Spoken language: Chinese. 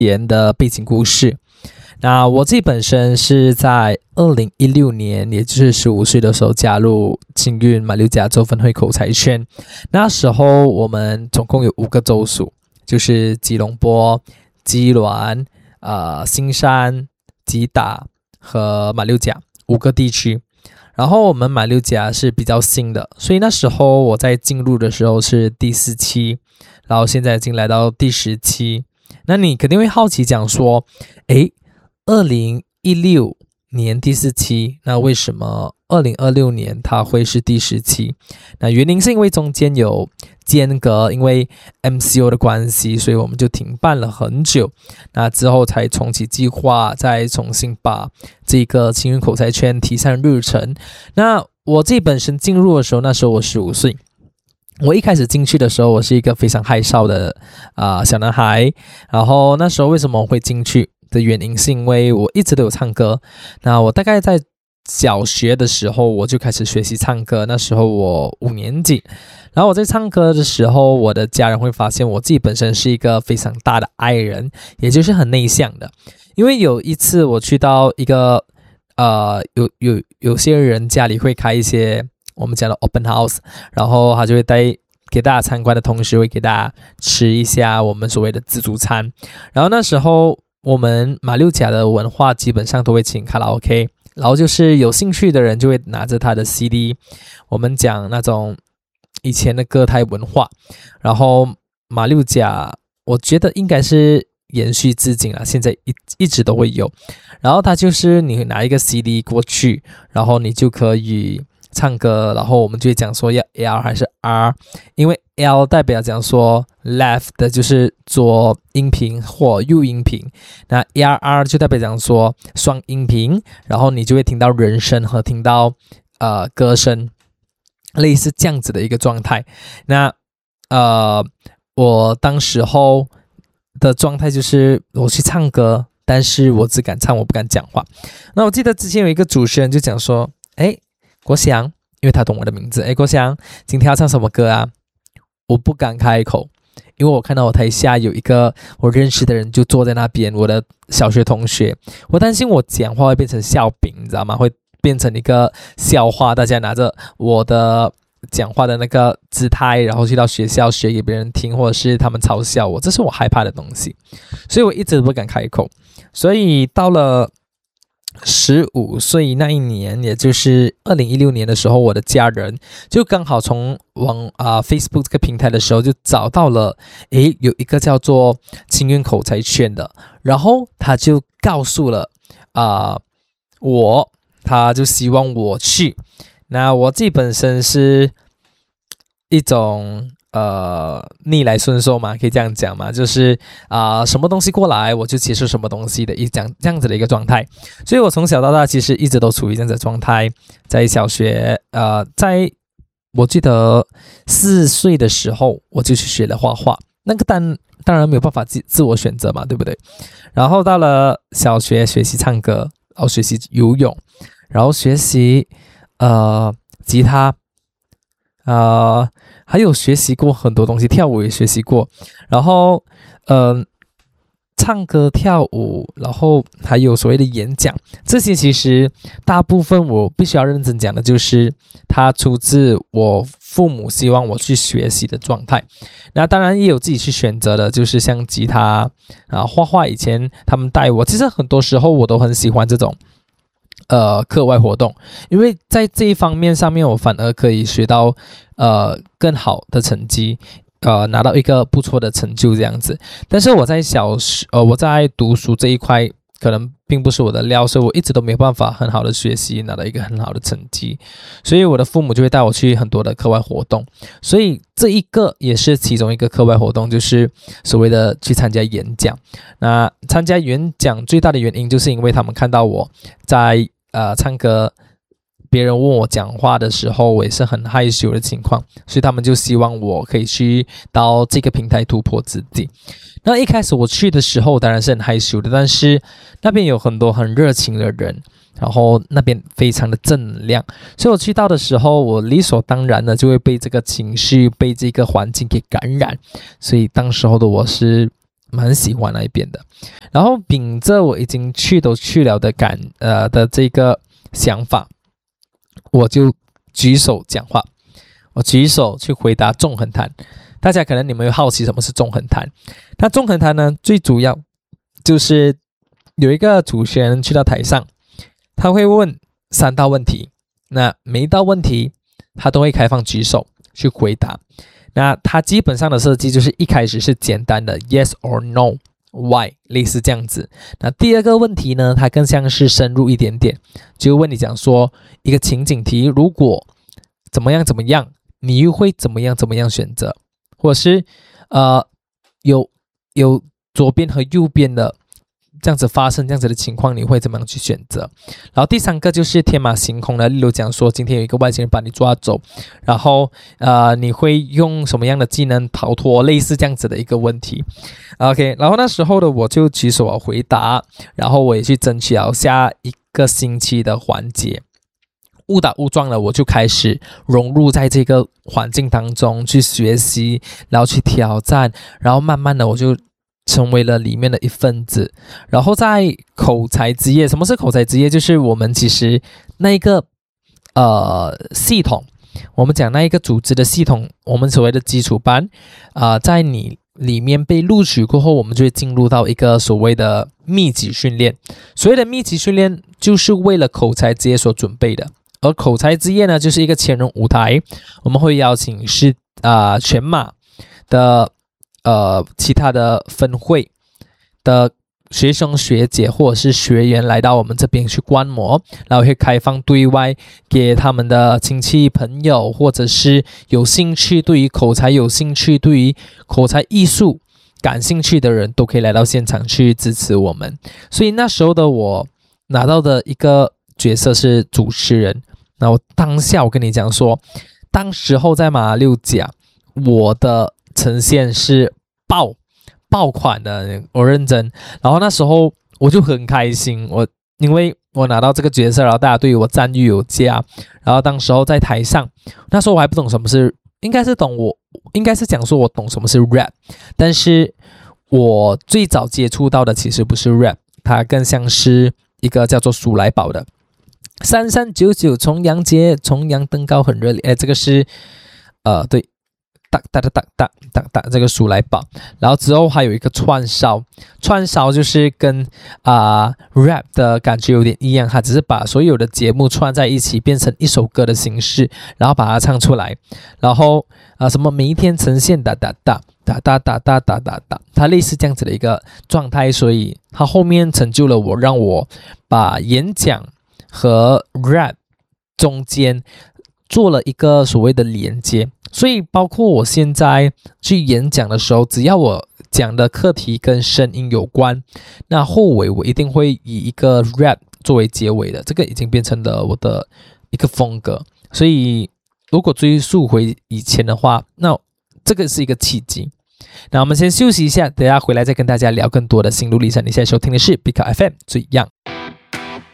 言的背景故事。那我自己本身是在2016年，也就是15岁的时候加入青运马六甲州分会口才圈。那时候我们总共有5个州属，就是吉隆坡、基隆、新山、吉打和马六甲5个地区。然后我们马六甲是比较新的，所以那时候我在进入的时候是第4期，然后现在已经来到第10期。那你肯定会好奇讲说2016年第4期，那为什么2026年它会是第10期？那原因是因为中间有间隔，因为 MCO 的关系，所以我们就停办了很久。那之后才重启计划，再重新把这个青运口才圈提上日程。那我自己本身进入的时候，那时候我15岁。我一开始进去的时候，我是一个非常害臊的小男孩。然后那时候为什么我会进去的原因，是因为我一直都有唱歌。那我大概在小学的时候我就开始学习唱歌，那时候我5年级。然后我在唱歌的时候，我的家人会发现我自己本身是一个非常大的 I 人，也就是很内向的。因为有一次我去到一个有些人家里会开一些我们讲的 open house， 然后他就会带给大家参观的同时会给大家吃一下我们所谓的自助餐。然后那时候我们马六甲的文化基本上都会请卡拉 OK， 然后就是有兴趣的人就会拿着他的 CD， 我们讲那种以前的歌台文化。然后马六甲我觉得应该是延续至今了，现在一直都会有。然后它就是你拿一个 CD 过去，然后你就可以唱歌，然后我们就会讲说要 L 还是 R， 因为 L 代表讲说 left 的就是左音频或右音频，那 R 就代表讲说双音频，然后你就会听到人声和听到歌声，类似这样子的一个状态。那我当时候的状态就是我去唱歌，但是我只敢唱，我不敢讲话。那我记得之前有一个主持人就讲说，国祥，因为他懂我的名字，国祥，今天要唱什么歌啊？我不敢开口，因为我看到我台下有一个我认识的人就坐在那边，我的小学同学，我担心我讲话会变成笑柄，你知道吗？会变成一个笑话，大家拿着我的讲话的那个姿态，然后去到学校学给别人听，或者是他们嘲笑我，这是我害怕的东西，所以我一直不敢开口。所以到了15岁那一年，也就是2016年的时候，我的家人就刚好从Facebook 这个平台的时候就找到了有一个叫做青运口才圈的，然后他就告诉了他就希望我去。那我自己本身是一种逆来顺受嘛，可以这样讲嘛，就是什么东西过来我就接受什么东西的这样子的一个状态。所以我从小到大其实一直都处于这样子的状态。在小学在我记得4岁的时候我就去学了画画，那个当然没有办法自我选择嘛，对不对？然后到了小学学习唱歌，然后学习游泳，然后学习吉他，还有学习过很多东西，跳舞也学习过，然后唱歌跳舞，然后还有所谓的演讲，这些其实大部分我必须要认真讲的就是它出自我父母希望我去学习的状态。那当然也有自己去选择的，就是像吉他画画，以前他们带我，其实很多时候我都很喜欢这种课外活动，因为在这一方面上面我反而可以学到更好的成绩，拿到一个不错的成就这样子。但是我在我在读书这一块可能并不是我的料，所以我一直都没有办法很好的学习，拿到一个很好的成绩，所以我的父母就会带我去很多的课外活动。所以这一个也是其中一个课外活动，就是所谓的去参加演讲。那参加演讲最大的原因就是因为他们看到我在唱歌，别人问我讲话的时候我也是很害羞的情况，所以他们就希望我可以去到这个平台突破自己。那一开始我去的时候当然是很害羞的，但是那边有很多很热情的人，然后那边非常的正能量，所以我去到的时候我理所当然的就会被这个情绪被这个环境给感染，所以当时候的我是蛮喜欢那一边的。然后秉着我已经都去了的的这个想法，我就举手讲话，我举手去回答纵横谈。大家可能你们会好奇什么是纵横谈？那纵横谈呢，最主要就是有一个主持人去到台上，他会问3道问题，那每一道问题他都会开放举手去回答。那他基本上的设计就是一开始是简单的 yes or no why 类似这样子。那第二个问题呢，它更像是深入一点点，就问你讲说一个情景题，如果怎么样怎么样，你又会怎么样选择，或者是有左边和右边的这样子发生这样子的情况，你会怎么样去选择？然后第3个就是天马行空的，例如讲说今天有一个外星人把你抓走，然后你会用什么样的技能逃脱，类似这样子的一个问题。OK， 然后那时候的我就举手回答，然后我也去争取了下一个星期的环节。误打误撞了，我就开始融入在这个环境当中去学习，然后去挑战，然后慢慢的我就成为了里面的一份子。然后在口才之夜，什么是口才之夜？就是我们其实那一个系统，我们讲那一个组织的系统，我们所谓的基础班在你里面被录取过后，我们就会进入到一个所谓的密集训练。所谓的密集训练就是为了口才之夜所准备的。而口才之夜呢，就是一个千人舞台，我们会邀请是全马的其他的分会的学生学姐或者是学员来到我们这边去观摩，然后会开放对外给他们的亲戚朋友，或者是有兴趣对于口才有兴趣，对于口才艺术感兴趣的人都可以来到现场去支持我们。所以那时候的我拿到的一个角色是主持人。然后当下我跟你讲说，当时候在马六甲，我的呈现是爆款的，我认真。然后那时候我就很开心，因为我拿到这个角色，然后大家对我赞誉有加。然后当时候在台上，那时候我还不懂什么是，应该是讲说我懂什么是 rap， 但是我最早接触到的其实不是 rap， 它更像是一个叫做数来宝的。3399重阳节，重阳登高很热烈。这个是对，这个数来宝。然后之后还有一个串烧就是跟rap 的感觉有点一样，它只是把所有的节目串在一起，变成一首歌的形式，然后把它唱出来。然后什么每一天呈现哒，它类似这样子的一个状态，所以它后面成就了我，让我把演讲和 rap 中间做了一个所谓的连接。所以包括我现在去演讲的时候，只要我讲的课题跟声音有关，那后尾我一定会以一个 rap 作为结尾的，这个已经变成了我的一个风格。所以如果追溯回以前的话，那这个是一个契机。那我们先休息一下，等一下回来再跟大家聊更多的心路历程。你现在收听的是 Pick Up FM 最样。